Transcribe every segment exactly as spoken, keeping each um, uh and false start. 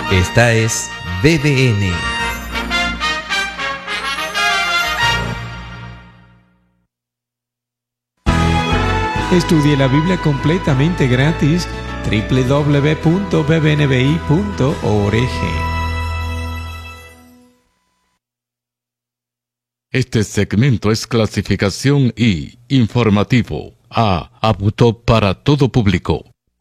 Esta es B B N. Estudie la Biblia completamente gratis. doble u doble u doble u punto b b n b i punto org. Este segmento es clasificación I, informativo. A, apto para todo público.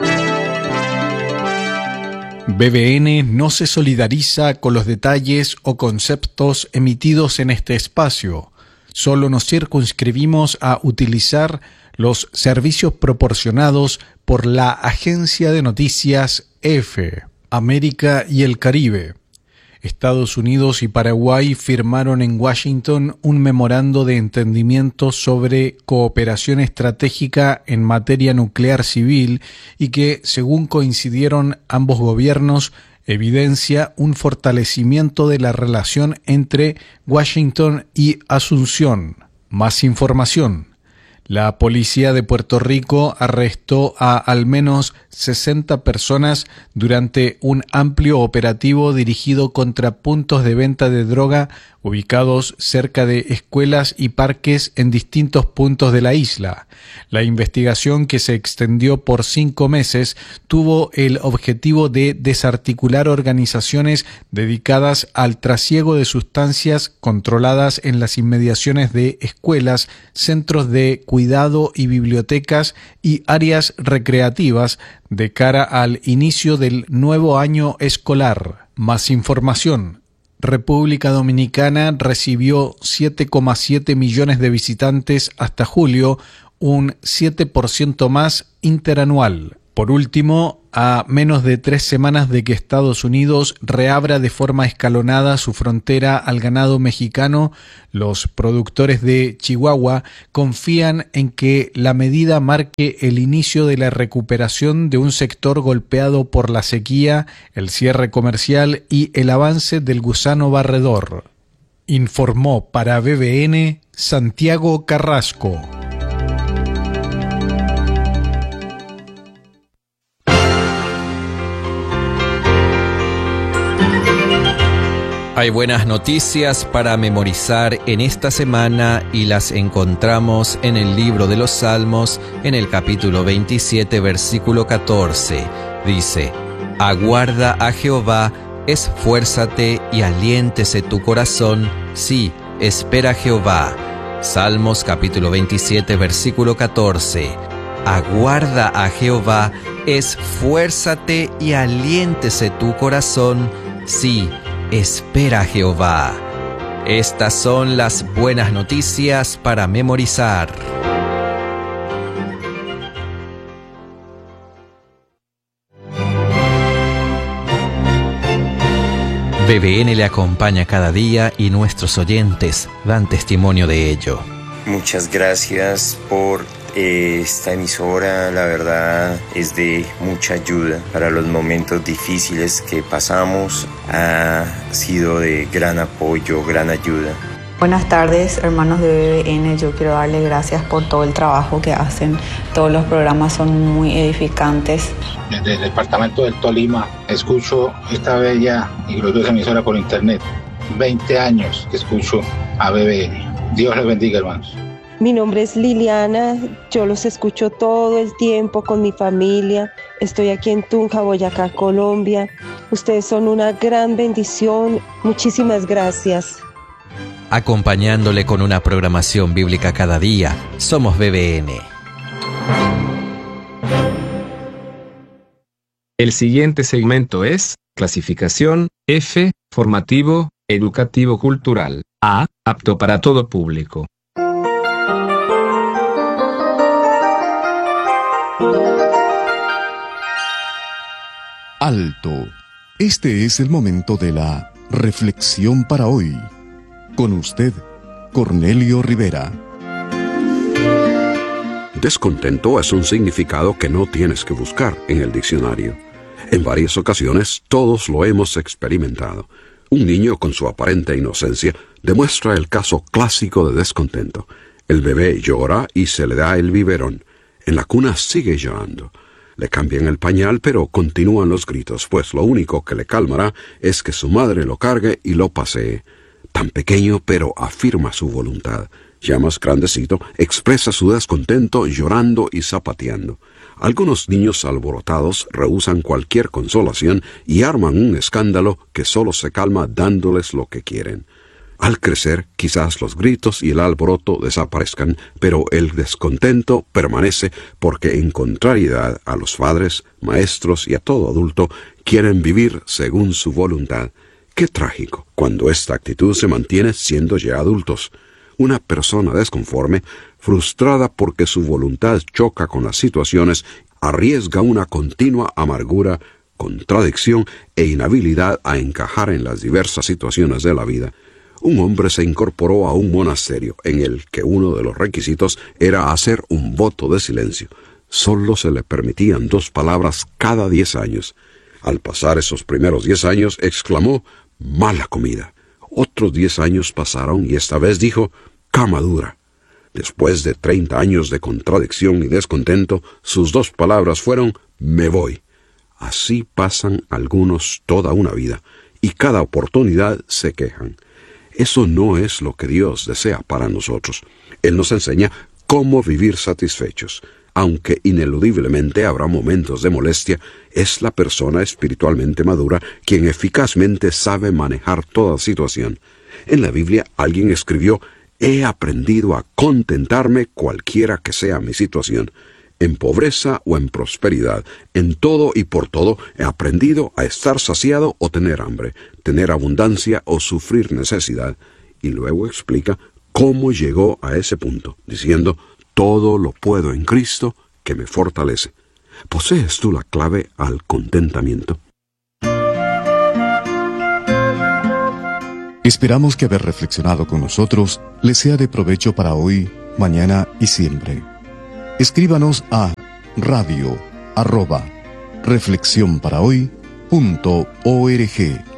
B B N no se solidariza con los detalles o conceptos emitidos en este espacio. Solo nos circunscribimos a utilizar los servicios proporcionados por la Agencia de Noticias EFE, América y el Caribe. Estados Unidos y Paraguay firmaron en Washington un memorando de entendimiento sobre cooperación estratégica en materia nuclear civil y que, según coincidieron ambos gobiernos, evidencia un fortalecimiento de la relación entre Washington y Asunción. Más información. La policía de Puerto Rico arrestó a al menos sesenta personas durante un amplio operativo dirigido contra puntos de venta de droga ubicados cerca de escuelas y parques en distintos puntos de la isla. La investigación, que se extendió por cinco meses, tuvo el objetivo de desarticular organizaciones dedicadas al trasiego de sustancias controladas en las inmediaciones de escuelas, centros de cuidado y bibliotecas y áreas recreativas de cara al inicio del nuevo año escolar. Más información. República Dominicana recibió siete coma siete millones de visitantes hasta julio, un siete por ciento más interanual. Por último, a menos de tres semanas de que Estados Unidos reabra de forma escalonada su frontera al ganado mexicano, los productores de Chihuahua confían en que la medida marque el inicio de la recuperación de un sector golpeado por la sequía, el cierre comercial y el avance del gusano barredor. Informó para B B N Santiago Carrasco. Hay buenas noticias para memorizar en esta semana y las encontramos en el libro de los Salmos, en el capítulo veintisiete, versículo catorce. Dice: aguarda a Jehová, esfuérzate y aliéntese tu corazón, sí, espera a Jehová. Salmos capítulo veintisiete, versículo catorce. Aguarda a Jehová, esfuérzate y aliéntese tu corazón, sí, espera a Jehová. Estas son las buenas noticias para memorizar. B B N le acompaña cada día y nuestros oyentes dan testimonio de ello. Muchas gracias por eh, esta emisora, la verdad es de mucha ayuda para los momentos difíciles que pasamos, ha sido de gran apoyo, gran ayuda. Buenas tardes, hermanos de B B N, yo quiero darle gracias por todo el trabajo que hacen, todos los programas son muy edificantes. Desde el departamento del Tolima escucho esta bella y gloriosa emisora por internet, veinte años que escucho a B B N. Dios les bendiga, hermanos. Mi nombre es Liliana, yo los escucho todo el tiempo con mi familia. Estoy aquí en Tunja, Boyacá, Colombia. Ustedes son una gran bendición. Muchísimas gracias. Acompañándole con una programación bíblica cada día, somos B B N. El siguiente segmento es clasificación F, formativo, educativo cultural. A, apto para todo público. Alto. Este es el momento de la reflexión para hoy. Con usted, Cornelio Rivera. Descontento es un significado que no tienes que buscar en el diccionario. En varias ocasiones todos lo hemos experimentado. Un niño con su aparente inocencia demuestra el caso clásico de descontento. El bebé llora y se le da el biberón. En la cuna sigue llorando. Le cambian el pañal, pero continúan los gritos, pues lo único que le calmará es que su madre lo cargue y lo pasee. Tan pequeño, pero afirma su voluntad. Ya más grandecito, expresa su descontento llorando y zapateando. Algunos niños alborotados rehúsan cualquier consolación y arman un escándalo que solo se calma dándoles lo que quieren. Al crecer, quizás los gritos y el alboroto desaparezcan, pero el descontento permanece porque, en contrariedad a los padres, maestros y a todo adulto, quieren vivir según su voluntad. Qué trágico cuando esta actitud se mantiene siendo ya adultos. Una persona desconforme, frustrada porque su voluntad choca con las situaciones, arriesga una continua amargura, contradicción e inhabilidad a encajar en las diversas situaciones de la vida. Un hombre se incorporó a un monasterio en el que uno de los requisitos era hacer un voto de silencio. Solo se le permitían dos palabras cada diez años. Al pasar esos primeros diez años, exclamó: «mala comida». Otros diez años pasaron y esta vez dijo: «cama dura». Después de treinta años de contradicción y descontento, sus dos palabras fueron: «me voy». Así pasan algunos toda una vida, y cada oportunidad se quejan. Eso no es lo que Dios desea para nosotros. Él nos enseña cómo vivir satisfechos. Aunque ineludiblemente habrá momentos de molestia, es la persona espiritualmente madura quien eficazmente sabe manejar toda situación. En la Biblia alguien escribió: «He aprendido a contentarme cualquiera que sea mi situación. En pobreza o en prosperidad, en todo y por todo, he aprendido a estar saciado o tener hambre, tener abundancia o sufrir necesidad». Y luego explica cómo llegó a ese punto, diciendo: «todo lo puedo en Cristo que me fortalece». ¿Posees tú la clave al contentamiento? Esperamos que haber reflexionado con nosotros les sea de provecho para hoy, mañana y siempre. Escríbanos a radio arroba reflexión para hoy punto org.